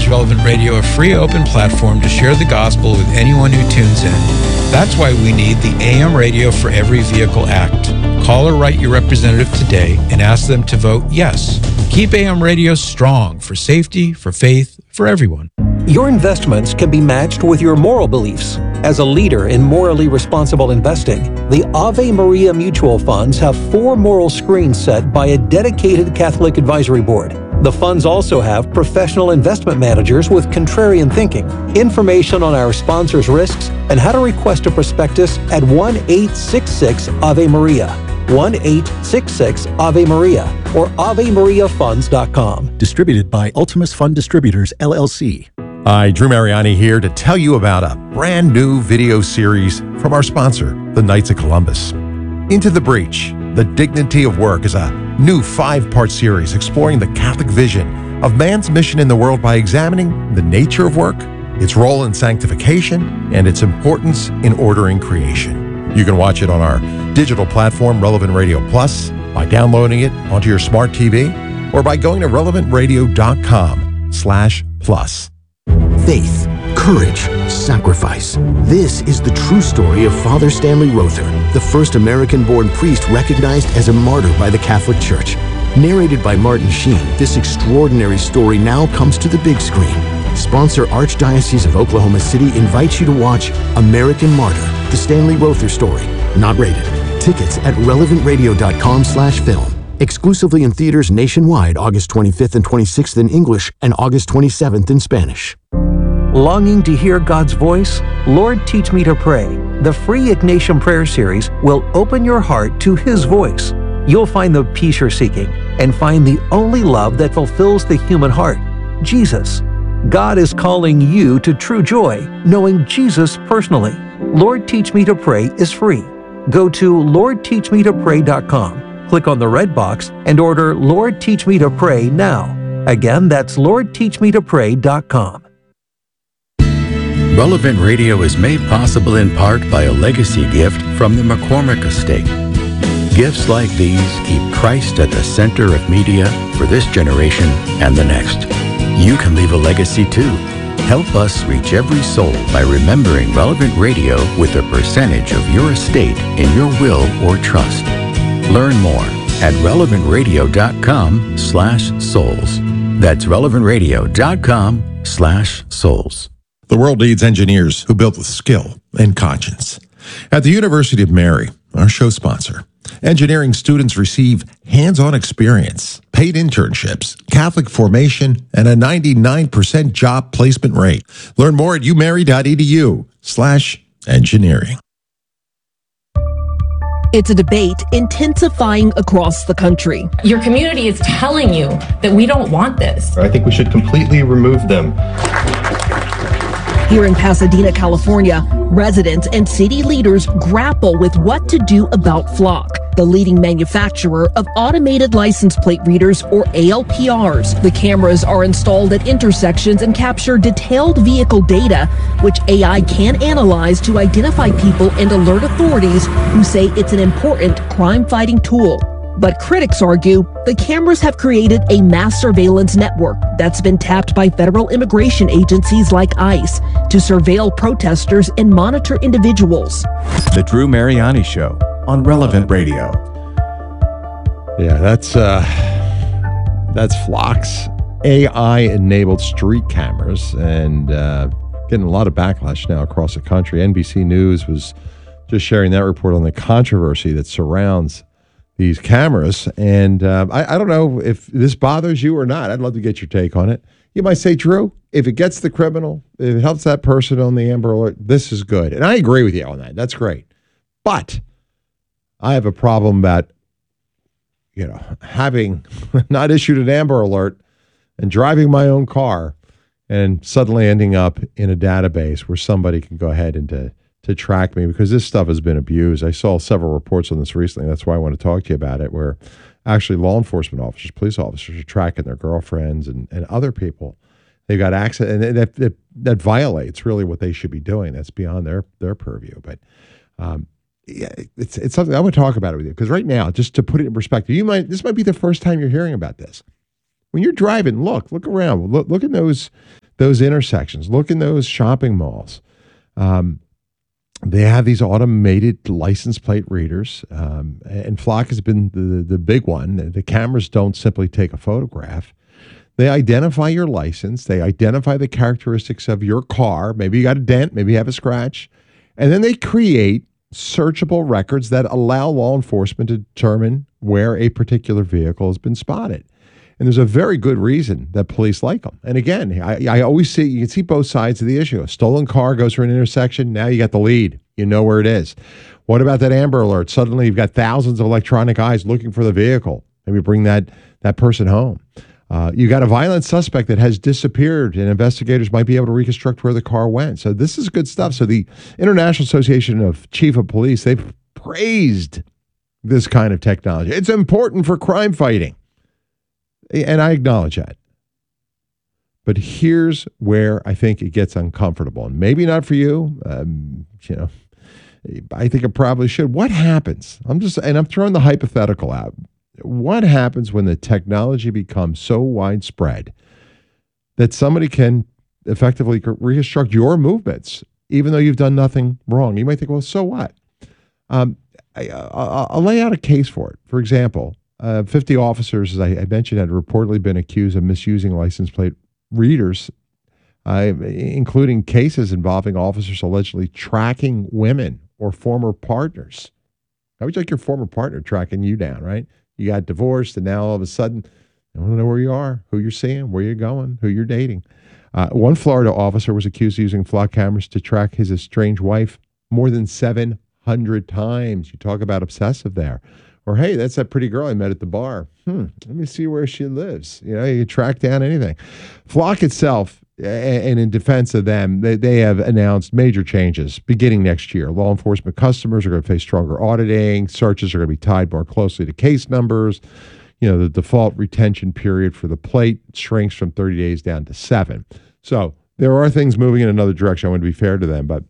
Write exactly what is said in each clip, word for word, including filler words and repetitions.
Relevant Radio a free open platform to share the gospel with anyone who tunes in. That's why we need the A M Radio for Every Vehicle Act. Call or write your representative today and ask them to vote yes. Keep A M Radio strong for safety, for faith, for everyone. Your investments can be matched with your moral beliefs. As a leader in morally responsible investing, the Ave Maria Mutual Funds have four moral screens set by a dedicated Catholic advisory board. The funds also have professional investment managers with contrarian thinking. Information on our sponsors' risks and how to request a prospectus at one eight six six Ave Maria. one eight six six Ave Maria or ave maria funds dot com. Distributed by Ultimus Fund Distributors, L L C. Hi, Drew Mariani here to tell you about a brand new video series from our sponsor, the Knights of Columbus. Into the Breach, The Dignity of Work is a new five-part series exploring the Catholic vision of man's mission in the world by examining the nature of work, its role in sanctification, and its importance in ordering creation. You can watch it on our digital platform, Relevant Radio Plus, by downloading it onto your smart T V, or by going to relevant radio dot com slash plus. Faith, courage, sacrifice. This is the true story of Father Stanley Rother, the first American-born priest recognized as a martyr by the Catholic Church. Narrated by Martin Sheen, this extraordinary story now comes to the big screen. Sponsor Archdiocese of Oklahoma City invites you to watch American Martyr, the Stanley Rother story. Not rated. Tickets at relevant radio dot com slash film. Exclusively in theaters nationwide August twenty-fifth and twenty-sixth in English and August twenty-seventh in Spanish. Longing to hear God's voice? Lord, Teach Me to Pray. The free Ignatian Prayer Series will open your heart to His voice. You'll find the peace you're seeking and find the only love that fulfills the human heart, Jesus. God is calling you to true joy, knowing Jesus personally. Lord, Teach Me to Pray is free. Go to lord teach me to pray dot com. Click on the red box and order Lord Teach Me to Pray now. Again, that's lord teach me to pray dot com. Relevant Radio is made possible in part by a legacy gift from the McCormick Estate. Gifts like these keep Christ at the center of media for this generation and the next. You can leave a legacy too. Help us reach every soul by remembering Relevant Radio with a percentage of your estate in your will or trust. Learn more at relevant radio dot com slash souls. That's relevant radio dot com slash souls. The world needs engineers who build with skill and conscience. At the University of Mary, our show sponsor, engineering students receive hands-on experience, paid internships, Catholic formation, and a ninety-nine percent job placement rate. Learn more at umary dot e d u slash engineering. It's a debate intensifying across the country. Your community is telling you that we don't want this. I think we should completely remove them. Here in Pasadena, California, residents and city leaders grapple with what to do about Flock, the leading manufacturer of automated license plate readers, or A L P Rs. The cameras are installed at intersections and capture detailed vehicle data, which A I can analyze to identify people and alert authorities who say it's an important crime-fighting tool. But critics argue the cameras have created a mass surveillance network that's been tapped by federal immigration agencies like ICE to surveil protesters and monitor individuals. The Drew Mariani Show on Relevant Radio. Yeah, that's uh, that's Flock's A I-enabled street cameras, and uh, getting a lot of backlash now across the country. N B C News was just sharing that report on the controversy that surrounds these cameras. And uh, I, I don't know if this bothers you or not. I'd love to get your take on it. You might say, Drew, if it gets the criminal, if it helps that person on the Amber Alert, this is good. And I agree with you on that. That's great. But I have a problem about, you know, having not issued an Amber Alert and driving my own car and suddenly ending up in a database where somebody can go ahead and to to track me, because this stuff has been abused. I saw several reports on this recently. That's why I want to talk to you about it, where actually law enforcement officers, police officers are tracking their girlfriends and, and other people. They've got access, and that, that that violates really what they should be doing. That's beyond their their purview. But um, yeah, it's it's something I want to talk about it with you, because right now, just to put it in perspective, you might this might be the first time you're hearing about this. When you're driving, look look around, look look at those those intersections. Look in those shopping malls. Um, they have these automated license plate readers, um, and Flock has been the, the big one. The cameras don't simply take a photograph. They identify your license. They identify the characteristics of your car. Maybe you got a dent, maybe you have a scratch. And then they create searchable records that allow law enforcement to determine where a particular vehicle has been spotted. And there's a very good reason that police like them. And again, I, I always see, you can see both sides of the issue. A stolen car goes through an intersection. Now you got the lead. You know where it is. What about that Amber Alert? Suddenly you've got thousands of electronic eyes looking for the vehicle. Maybe bring that, that person home. Uh, you got a violent suspect that has disappeared, and investigators might be able to reconstruct where the car went. So this is good stuff. So the International Association of Chief of Police, they've praised this kind of technology. It's important for crime fighting, and I acknowledge that. But here's where I think it gets uncomfortable, and maybe not for you. Um, you know, I think it probably should. What happens? I'm just, and I'm throwing the hypothetical out. What happens when the technology becomes so widespread that somebody can effectively reconstruct your movements, even though you've done nothing wrong? You might think, well, so what? Um, I, I'll, I'll lay out a case for it. For example, uh, fifty officers, as I, I mentioned, had reportedly been accused of misusing license plate readers, uh, including cases involving officers allegedly tracking women or former partners. How would you like your former partner tracking you down, right? You got divorced, and now all of a sudden, I want to know where you are, who you're seeing, where you're going, who you're dating. Uh, one Florida officer was accused of using flock cameras to track his estranged wife more than seven hundred times. You talk about obsessive there. Or, hey, that's that pretty girl I met at the bar. Hmm, let me see where she lives. You know, you can track down anything. Flock itself, and in defense of them, they, they have announced major changes beginning next year. Law enforcement customers are going to face stronger auditing. Searches are going to be tied more closely to case numbers. You know, the default retention period for the plate shrinks from thirty days down to seven. So there are things moving in another direction. I want to be fair to them. But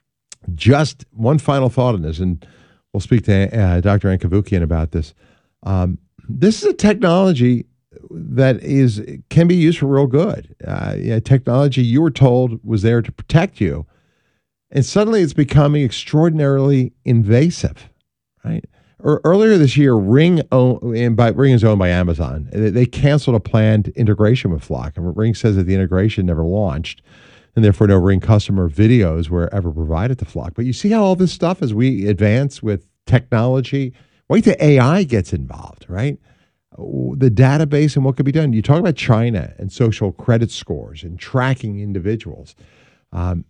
just one final thought on this, and we'll speak to uh, Doctor Ann Cavoukian about this. Um, this is a technology that is can be used for real good. Uh, yeah, technology you were told was there to protect you, and suddenly it's becoming extraordinarily invasive, right? Or earlier this year, Ring, and by Ring is owned by Amazon. They canceled a planned integration with Flock, and Ring says that the integration never launched, and therefore no Ring customer videos were ever provided to Flock. But you see how all this stuff, as we advance with technology, wait till A I gets involved, right? The database and what could be done. You talk about China and social credit scores and tracking individuals. Um,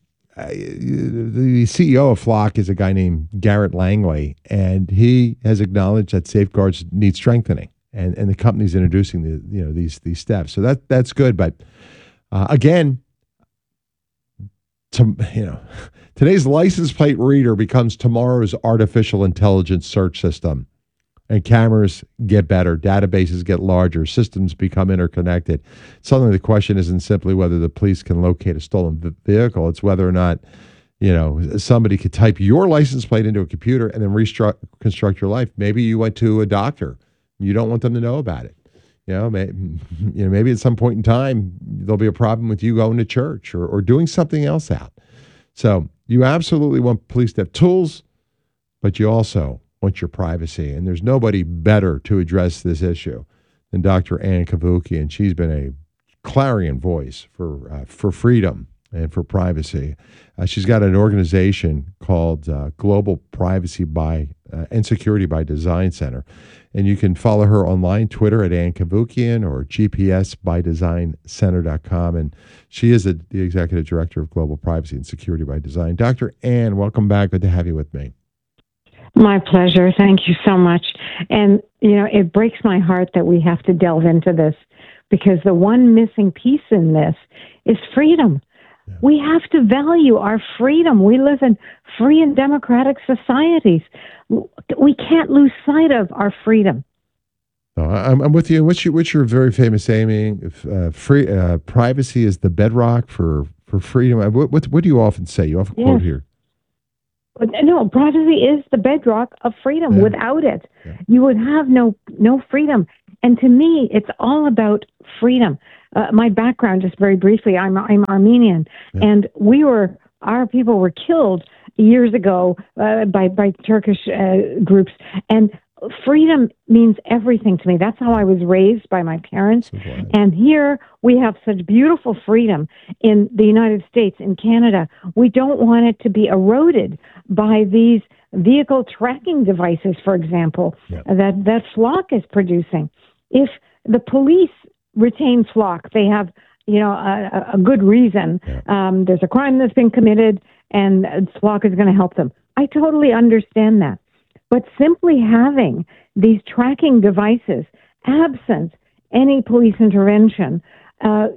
the C E O of Flock is a guy named Garrett Langley, and he has acknowledged that safeguards need strengthening, and, and the company's introducing the you know these these steps. So that that's good. But uh, again, to, you know, today's license plate reader becomes tomorrow's artificial intelligence search system. And cameras get better, databases get larger, systems become interconnected. Suddenly the question isn't simply whether the police can locate a stolen vehicle. It's whether or not, you know, somebody could type your license plate into a computer and then reconstruct your life. Maybe you went to a doctor. You don't want them to know about it. You know, maybe, you know, maybe at some point in time, there'll be a problem with you going to church or, or doing something else out. So you absolutely want police to have tools, but you also want your privacy. And there's nobody better to address this issue than Doctor Ann Cavoukian. She's been a clarion voice for uh, for freedom and for privacy. Uh, she's got an organization called uh, Global Privacy by uh, and Security by Design Center. And you can follow her online, Twitter at Ann Cavoukian or G P S by design center dot com. And she is a, the executive director of Global Privacy and Security by Design. Doctor Ann, welcome back. Good to have you with me. My pleasure. Thank you so much. And, you know, it breaks my heart that we have to delve into this because the one missing piece in this is freedom. Yeah. We have to value our freedom. We live in free and democratic societies. We can't lose sight of our freedom. No, I'm, I'm with you. What's your, what's your very famous saying? Uh, free uh, privacy is the bedrock for, for freedom. What, what, what do you often say? You often yes. quote here. No, privacy is the bedrock of freedom. Yeah. Without it, yeah. you would have no no freedom. And to me, it's all about freedom. uh, my background, just very briefly, I'm I'm Armenian, yeah. and we were our people were killed years ago uh, by by Turkish uh, groups, and freedom means everything to me. That's how I was raised by my parents. Okay. And here we have such beautiful freedom in the United States, in Canada. We don't want it to be eroded by these vehicle tracking devices, for example, yep. that, that Flock is producing. If the police retain Flock, they have, you know, a, a good reason. Yep. Um, there's a crime that's been committed, and Flock is going to help them. I totally understand that. But simply having these tracking devices, absent any police intervention, uh,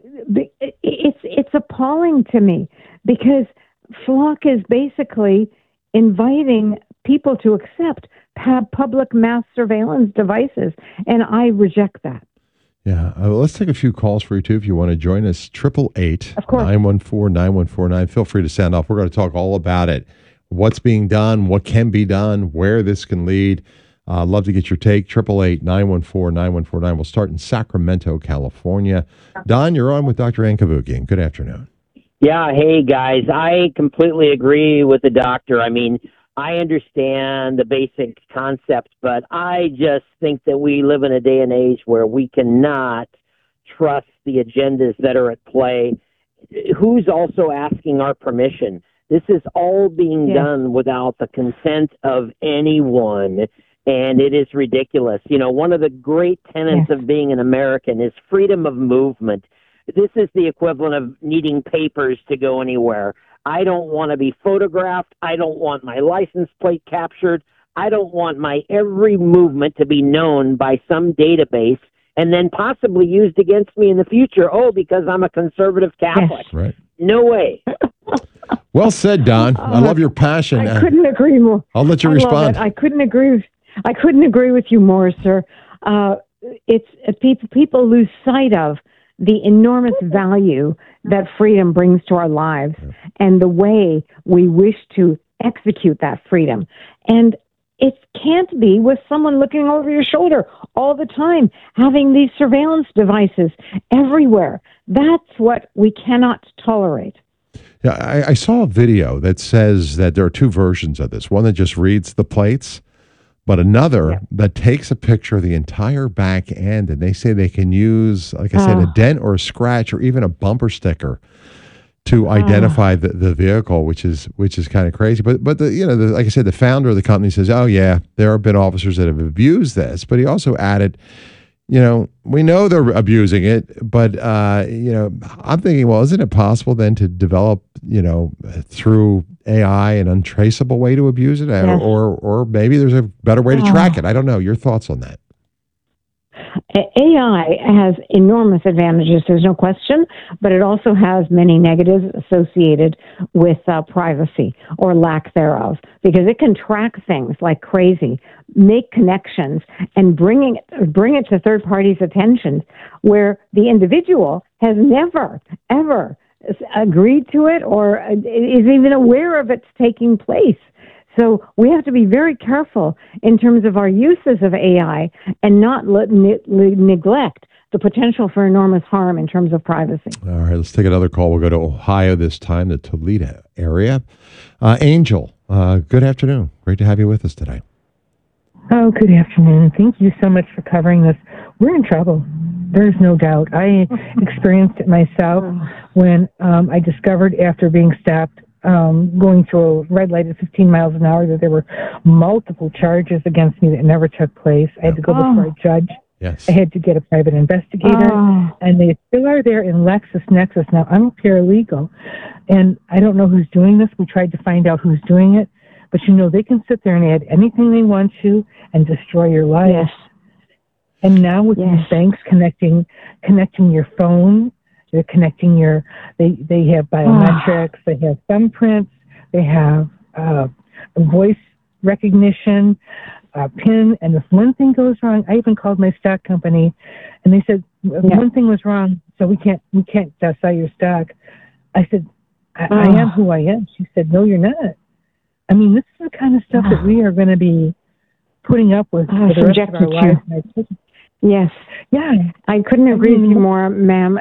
it's it's appalling to me, because Flock is basically inviting people to accept public mass surveillance devices, and I reject that. Yeah, uh, let's take a few calls for you too if you want to join us. Triple eight nine one four nine one four nine. Feel free to sound off. We're going to talk all about it. What's being done, what can be done, where this can lead. Uh, love to get your take. Triple eight nine one four nine one four nine. We'll start in Sacramento, California. Don, you're on with Doctor Ann Cavoukian. Good afternoon. Yeah, hey guys. I completely agree with the doctor. I mean, I understand the basic concept, but I just think that we live in a day and age where we cannot trust the agendas that are at play. Who's also asking our permission? This is all being yeah. done without the consent of anyone, and it is ridiculous. You know, one of the great tenets yeah. of being an American is freedom of movement. This is the equivalent of needing papers to go anywhere. I don't want to be photographed. I don't want my license plate captured. I don't want my every movement to be known by some database and then possibly used against me in the future. Oh, because I'm a conservative Catholic. Yes. Right. No way. Well said, Don. I love your passion. I couldn't agree more. I'll let you I respond. I couldn't agree. With, I couldn't agree with you more, sir. Uh, it's uh, people. People lose sight of the enormous value that freedom brings to our lives, yeah. and the way we wish to execute that freedom. And it can't be with someone looking over your shoulder all the time, having these surveillance devices everywhere. That's what we cannot tolerate. Yeah, I, I saw a video that says that there are two versions of this. One that just reads the plates, but another yeah. that takes a picture of the entire back end, and they say they can use, like I said, oh. a dent or a scratch or even a bumper sticker to oh. identify the, the vehicle, which is which is kind of crazy. But but the you know the, like I said, the founder of the company says, oh yeah, there have been officers that have abused this, but he also added, you know, we know they're abusing it, but, uh, you know, I'm thinking, well, isn't it possible then to develop, you know, through A I an untraceable way to abuse it? Yes. Or or maybe there's a better way to track it. I don't know. Your thoughts on that? A I has enormous advantages, there's no question, but it also has many negatives associated with uh, privacy or lack thereof, because it can track things like crazy, make connections, and bring it, bring it to third parties' attention where the individual has never, ever agreed to it or is even aware of its taking place. So we have to be very careful in terms of our uses of A I and not let, ne- neglect the potential for enormous harm in terms of privacy. All right, let's take another call. We'll go to Ohio this time, the Toledo area. Uh, Angel, uh, good afternoon. Great to have you with us today. Oh, good afternoon. Thank you so much for covering this. We're in trouble. There's no doubt. I experienced it myself when um, I discovered after being stopped Um, going through a red light at fifteen miles an hour, that there were multiple charges against me that never took place. I had to go oh. before a judge. Yes. I had to get a private investigator, oh. and they still are there in LexisNexis. Now, I'm a paralegal, and I don't know who's doing this. We tried to find out who's doing it, but you know, they can sit there and add anything they want to and destroy your life. Yes. And now with yes. these banks connecting, connecting your phone, they're connecting your, they, they have biometrics, oh. they have thumbprints, they have uh, voice recognition, uh, PIN, and if one thing goes wrong, I even called my stock company, and they said, yeah. one thing was wrong, so we can't, we can't uh, sell your stock. I said, I, oh. I am who I am. She said, no, you're not. I mean, this is the kind of stuff oh. that we are going to be putting up with oh, for the rest of our lives. Yes. Yeah. I couldn't agree I mean, with you more, ma'am.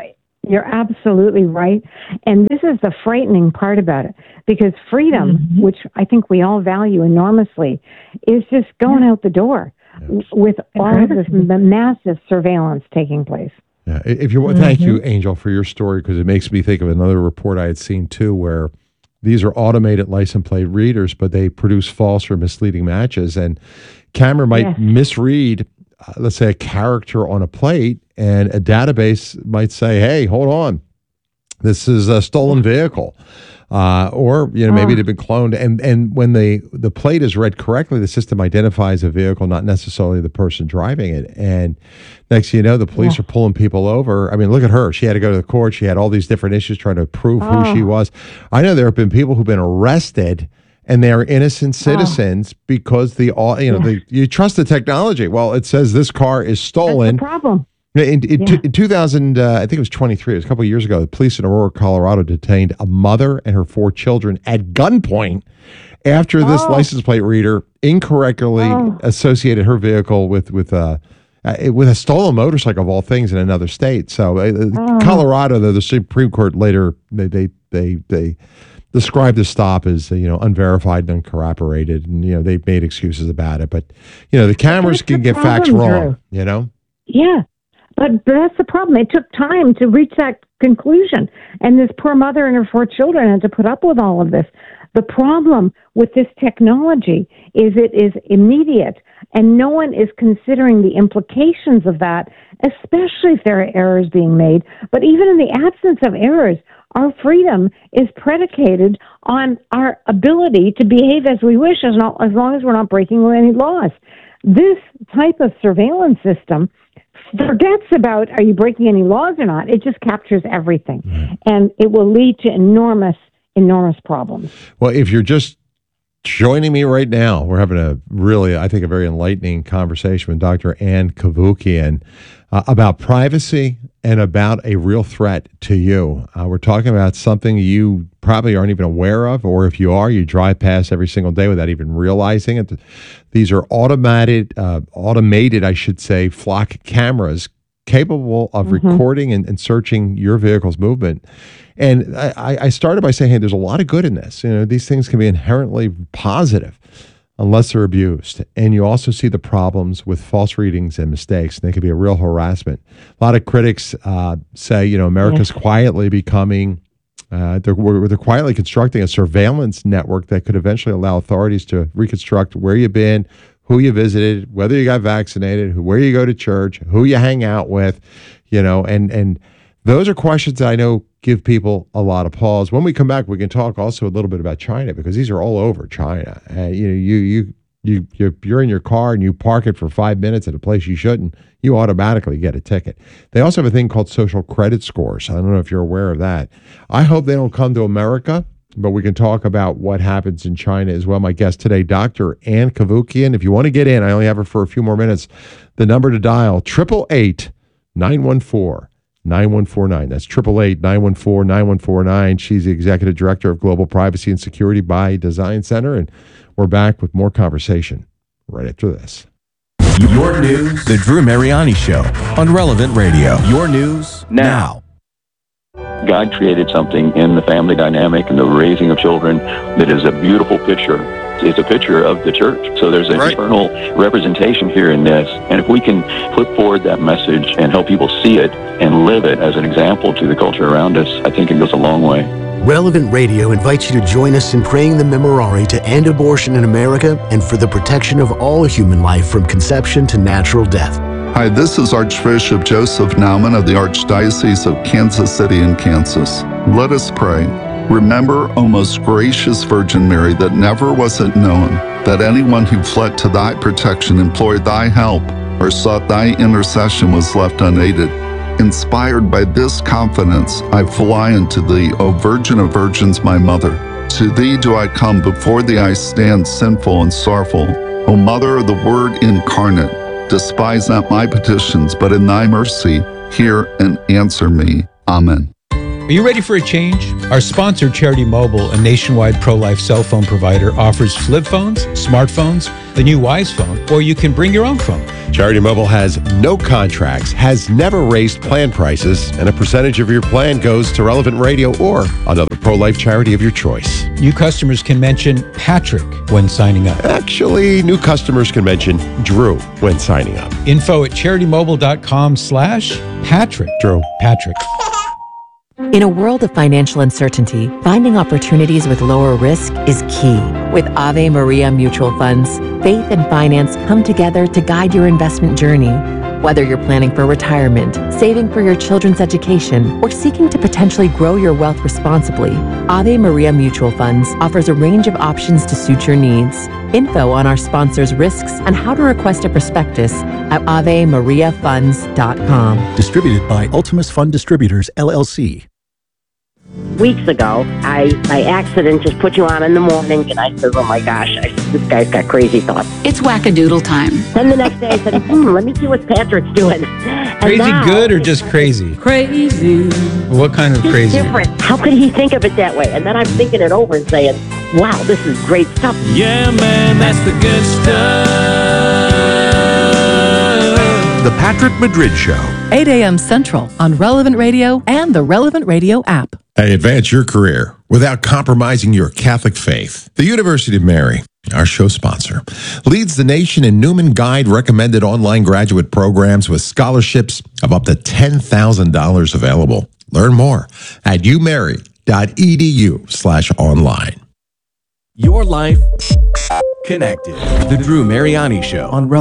You're absolutely right. And this is the frightening part about it, because freedom, mm-hmm. which I think we all value enormously, is just going yeah. out the door yes. with all of this massive surveillance taking place. Yeah. If you mm-hmm. Thank you, Angel, for your story, because it makes me think of another report I had seen too, where these are automated license plate readers, but they produce false or misleading matches. And camera might yes. misread, uh, let's say, a character on a plate, and a database might say, hey, hold on, this is a stolen vehicle. Uh, or, you know, maybe oh. they've been cloned. And, and when they, the plate is read correctly, the system identifies a vehicle, not necessarily the person driving it. And next thing you know, the police yeah. are pulling people over. I mean, look at her. She had to go to the court. She had all these different issues trying to prove oh. who she was. I know there have been people who've been arrested and they are innocent citizens oh. because the, you know, yeah. the, you trust the technology. Well, it says this car is stolen. That's the problem. In, in, yeah. in two thousand, uh, I think it was twenty-three, it was a couple of years ago, the police in Aurora, Colorado detained a mother and her four children at gunpoint after this oh. license plate reader incorrectly oh. associated her vehicle with with, uh, uh, with a stolen motorcycle of all things in another state. So uh, oh. Colorado, though, the Supreme Court later, they they they, they described the stop as, uh, you know, unverified and uncorroborated, and, you know, they made excuses about it. But, you know, the cameras can get facts wrong, Drew. you know? Yeah. But, but that's the problem. It took time to reach that conclusion. And this poor mother and her four children had to put up with all of this. The problem with this technology is it is immediate, and no one is considering the implications of that, especially if there are errors being made. But even in the absence of errors, our freedom is predicated on our ability to behave as we wish, as, not, as long as we're not breaking any laws. This type of surveillance system forgets about are you breaking any laws or not. It just captures everything. Mm. And it will lead to enormous, enormous problems. Well, if you're just joining me right now, we're having a really, I think, a very enlightening conversation with Doctor Ann Cavoukian uh, about privacy and about a real threat to you. Uh, we're talking about something you probably aren't even aware of, or if you are, you drive past every single day without even realizing it. These are automated, uh, automated, I should say, flock cameras capable of mm-hmm. recording and, and searching your vehicle's movement. And I, I started by saying, hey, there's a lot of good in this. You know, these things can be inherently positive unless they're abused. And you also see the problems with false readings and mistakes, and they can be a real harassment. A lot of critics uh, say, you know, America's yes. quietly becoming, uh, they're, they're quietly constructing a surveillance network that could eventually allow authorities to reconstruct where you've been, who you visited, whether you got vaccinated, who, where you go to church, who you hang out with, you know, and, and those are questions that I know give people a lot of pause. When we come back, we can talk also a little bit about China, because these are all over China. Uh, you know, you you you you're, you're in your car and you park it for five minutes at a place you shouldn't, you automatically get a ticket. They also have a thing called social credit scores. I don't know if you're aware of that. I hope they don't come to America, but we can talk about what happens in China as well. My guest today, Doctor Ann Cavoukian. If you want to get in, I only have her for a few more minutes. The number to dial, eight eight eight, nine one four, nine one four nine. That's eight eight eight, nine one four, nine one four nine. She's the Executive Director of Global Privacy and Security by Design Center, and we're back with more conversation right after this. Your news, The Drew Mariani Show on Relevant Radio. Your news now. God created something in the family dynamic and the raising of children that is a beautiful picture. It's a picture of the church. So there's an right. eternal representation here in this. And if we can put forward that message and help people see it and live it as an example to the culture around us, I think it goes a long way. Relevant Radio invites you to join us in praying the Memorare to end abortion in America and for the protection of all human life from conception to natural death. Hi, this is Archbishop Joseph Naumann of the Archdiocese of Kansas City in Kansas. Let us pray. Remember, O most gracious Virgin Mary, that never was it known that anyone who fled to thy protection, implored thy help, or sought thy intercession was left unaided. Inspired by this confidence, I fly unto thee, O Virgin of Virgins, my Mother. To thee do I come, before thee I stand sinful and sorrowful. O Mother of the Word incarnate, despise not my petitions, but in thy mercy hear and answer me. Amen. Are you ready for a change? Our sponsor, Charity Mobile, a nationwide pro-life cell phone provider, offers flip phones, smartphones, the new Wise phone, or you can bring your own phone. Charity Mobile has no contracts, has never raised plan prices, and a percentage of your plan goes to Relevant Radio or another pro-life charity of your choice. New customers can mention Patrick when signing up. Actually, new customers can mention Drew when signing up. Info at charitymobile.com slash Patrick. Drew. Patrick. In a world of financial uncertainty, finding opportunities with lower risk is key. With Ave Maria Mutual Funds, faith and finance come together to guide your investment journey. Whether you're planning for retirement, saving for your children's education, or seeking to potentially grow your wealth responsibly, Ave Maria Mutual Funds offers a range of options to suit your needs. Info on our sponsors' risks and how to request a prospectus at ave maria funds dot com. Distributed by Ultimus Fund Distributors, L L C. Weeks ago, I by accident just put you on in the morning, and I said, "Oh my gosh, I, this guy's got crazy thoughts." It's wackadoodle time. Then the next day, I said, "Hmm, let me see what Patrick's doing." And Crazy now, good or just crazy? Crazy. What kind of Just crazy? different. How could he think of it that way? And then I'm thinking it over and saying, "Wow, this is great stuff." Yeah, man, that's the good stuff. The Patrick Madrid Show. eight a.m. Central on Relevant Radio and the Relevant Radio app. Hey, advance your career without compromising your Catholic faith. The University of Mary, our show sponsor, leads the nation in Newman Guide recommended online graduate programs with scholarships of up to ten thousand dollars available. Learn more at umary.edu slash online. Your life connected. The Drew Mariani Show on Relevant.